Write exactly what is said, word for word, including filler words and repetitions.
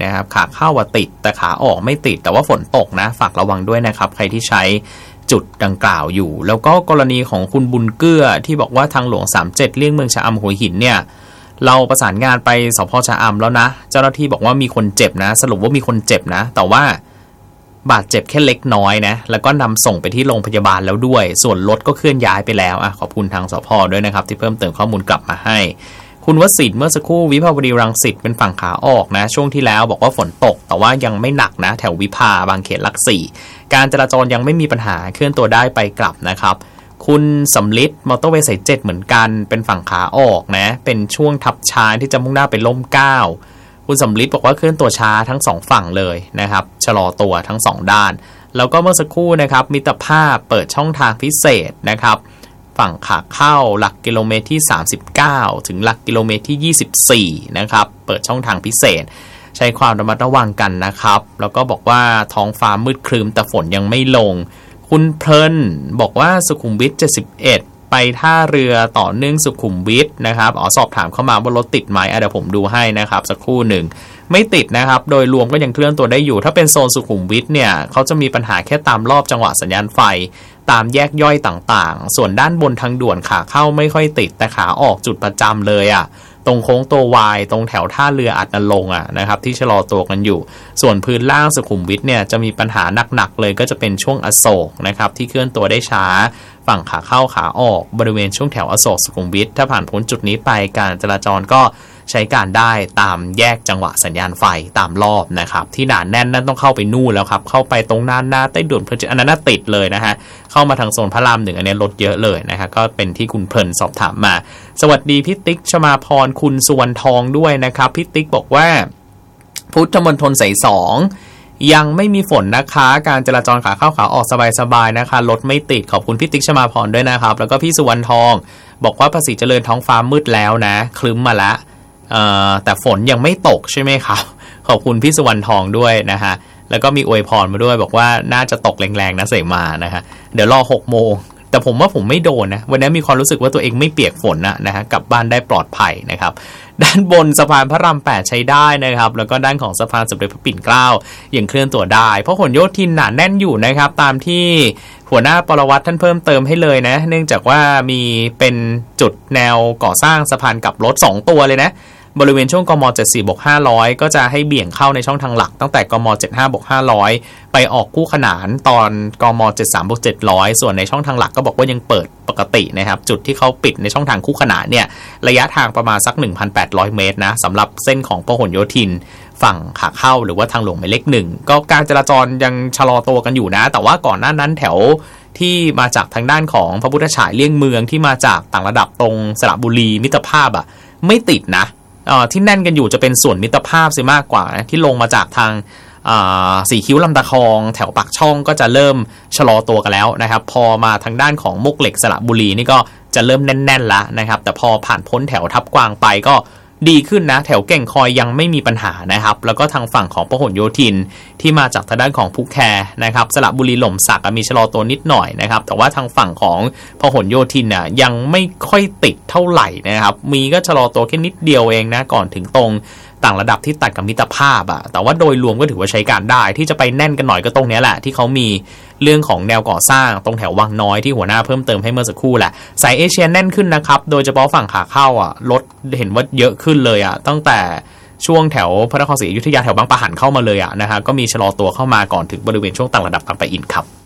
นะครับขาเข้าว่าติดแต่ขาออกไม่ติดแต่ว่าฝนตกนะฝากระวังด้วยนะครับใครที่ใช้จุดดังกล่าวอยู่แล้วก็กรณีของคุณบุญเกื้อที่บอกว่าทางหลวงสามสิบเจ็ดเลี่ยงเมืองชะอำหัวหินเนี่ยเราประสานงานไปสภ.ชะอำแล้วนะเจ้าหน้าที่บอกว่ามีคนเจ็บนะสรุปว่ามีคนเจ็บนะแต่ว่าบาดเจ็บแค่เล็กน้อยนะแล้วก็นำส่งไปที่โรงพยาบาลแล้วด้วยส่วนรถก็เคลื่อนย้ายไปแล้วอ่ะขอบคุณทางสภ.ด้วยนะครับที่เพิ่มเติมข้อมูลกลับมาให้คุณวสิทธิ์เมื่อสักครู่วิภาวดีรังสิตเป็นฝั่งขาออกนะช่วงที่แล้วบอกว่าฝนตกแต่ว่ายังไม่หนักนะแถววิภาบางเขตหลักสี่การจราจรยังไม่มีปัญหาเคลื่อนตัวได้ไปกลับนะครับคุณสำลิดมอเตอร์เวย์สายเจ็ดเหมือนกันเป็นฝั่งขาออกนะเป็นช่วงทับช้างที่จะมุ่งหน้าไปล่มเกล้าคุณสำลิดบอกว่าเคลื่อนตัวช้าทั้งสองฝั่งเลยนะครับชะลอตัวทั้งสองด้านแล้วก็เมื่อสักครู่นะครับมิตรภาพเปิดช่องทางพิเศษนะครับฝั่งขาเข้าหลักกิโลเมตรที่สามสิบเก้าถึงหลักกิโลเมตรที่ยี่สิบสี่นะครับเปิดช่องทางพิเศษใช้ความระมัดระวังกันนะครับแล้วก็บอกว่าท้องฟ้ามืดครึ้มแต่ฝนยังไม่ลงคุณเพลินบอกว่าสุขุมวิทเจ็ดสิบเอ็ดไปท่าเรือต่อเนื่องสุขุมวิทนะครับอ๋อสอบถามเข้ามาว่ารถติดไหมเดี๋ยวผมดูให้นะครับสักครู่หนึ่งไม่ติดนะครับโดยรวมก็ยังเคลื่อนตัวได้อยู่ถ้าเป็นโซนสุขุมวิทเนี่ยเขาจะมีปัญหาแค่ตามรอบจังหวะสัญญาณไฟตามแยกย่อยต่างๆส่วนด้านบนทางด่วนขาเข้าไม่ค่อยติดแต่ขาออกจุดประจำเลยอ่ะตรงโค้งตัววายตรงแถวท่าเรืออัดนรงค์อ่ะนะครับที่ชะลอตัวกันอยู่ส่วนพื้นล่างสุขุมวิทเนี่ยจะมีปัญหาหนักๆเลยก็จะเป็นช่วงอโศกนะครับที่เคลื่อนตัวได้ช้าฝั่งขาเข้าขาออกบริเวณช่วงแถวอโศกสุขุมวิทถ้าผ่านพ้นจุดนี้ไปการจราจรก็ใช้การได้ตามแยกจังหวะสัญญาณไฟตามรอบนะครับที่หนาแน่นนั่นต้องเข้าไปนู่นแล้วครับเข้าไปตรงน่านหน้าใต้ด่วนเพลินอันนั้นน่าติดเลยนะฮะเข้ามาทางโซนพระรามหนึ่งอันนี้รถเยอะเลยนะฮะก็เป็นที่คุณเพลินสอบถามมาสวัสดีพี่ติ๊กชมาพรคุณสุวรรณทองด้วยนะครับพี่ติ๊กบอกว่าพุทธมณฑลสายสองยังไม่มีฝนนะคะการจราจรขาเข้าขาออกสบายๆนะคะรถไม่ติดขอบคุณพี่ติ๊กชมาพรด้วยนะครับแล้วก็พี่สุวรรณทองบอกว่าภาษีเจริญท้องฟ้ามืดแล้วนะคลึ้มมาแล้วแต่ฝนยังไม่ตกใช่ไหมครับขอบคุณพี่สุวรรณทองด้วยนะฮะแล้วก็มีอวยพรมาด้วยบอกว่าน่าจะตกแรงๆนะเสมานะฮะเดี๋ยวรอหกโมงแต่ผมว่าผมไม่โดนนะวันนี้มีความรู้สึกว่าตัวเองไม่เปียกฝนนะนะฮะกลับบ้านได้ปลอดภัยนะครับด้านบนสะพานพระรามแปดใช้ได้นะครับแล้วก็ด้านของสะพานสมเด็จพระปิ่นเกล้ายังเคลื่อนตัวได้เพราะผลโยธินหนาแน่นอยู่นะครับตามที่หัวหน้าปรวัตรท่านเพิ่มเติมให้เลยนะเนื่องจากว่ามีเป็นจุดแนวก่อสร้างสะพานกลับรถสองตัวเลยนะบริเวณช่วงกม เจ็ดสิบสี่บวกห้าร้อย ก็จะให้เบี่ยงเข้าในช่องทางหลักตั้งแต่กม เจ็ดสิบห้าบวกห้าร้อย ไปออกคู่ขนานตอนกม เจ็ดสิบสามบวกเจ็ดร้อย ส่วนในช่องทางหลักก็บอกว่ายังเปิดปกตินะครับจุดที่เขาปิดในช่องทางคู่ขนานเนี่ยระยะทางประมาณสัก หนึ่งพันแปดร้อย เมตรนะสำหรับเส้นของพหลโยธินฝั่งขาเข้าหรือว่าทางหลวงหมายเลขหนึ่งก็การจราจรยังชะลอตัวกันอยู่นะแต่ว่าก่อนหน้านั้นแถวที่มาจากทางด้านของพระพุทธฉายเลี่ยงเมืองที่มาจากต่างระดับตรงสระบุรีมิตรภาพอ่ะไม่ติดนะที่แน่นกันอยู่จะเป็นส่วนมิตรภาพซะมากกว่านะที่ลงมาจากทางสีคิ้วลำตะคองแถวปากช่องก็จะเริ่มชะลอตัวกันแล้วนะครับพอมาทางด้านของมุกเหล็กสระบุรีนี่ก็จะเริ่มแน่นๆแล้วนะครับแต่พอผ่านพ้นแถวทับกวางไปก็ดีขึ้นนะแถวแก่งคอยยังไม่มีปัญหานะครับแล้วก็ทางฝั่งของพหลโยธินที่มาจากทางด้านของภูแคนะครับสระบุรีหล่มสักมีชะลอตัวนิดหน่อยนะครับแต่ว่าทางฝั่งของพหลโยธินน่ะยังไม่ค่อยติดเท่าไหร่นะครับมีก็ชะลอตัวแค่นิดเดียวเองนะก่อนถึงตรงต่างระดับที่ตัดกับมิตรภาพอะแต่ว่าโดยรวมก็ถือว่าใช้การได้ที่จะไปแน่นกันหน่อยก็ตรงนี้แหละที่เขามีเรื่องของแนวก่อสร้างตรงแถววังน้อยที่หัวหน้าเพิ่มเติมให้เมื่อสักครู่แหละสายเอเชียแน่นขึ้นนะครับโดยเฉพาะฝั่งขาเข้าอ่ะรถเห็นว่าเยอะขึ้นเลยอ่ะตั้งแต่ช่วงแถวพระนครศรีอยุธยาแถวบางปะหันเข้ามาเลยอ่ะนะฮะก็มีชะลอตัวเข้ามาก่อนถึงบริเวณช่วงต่างระดับบางปะอินครับ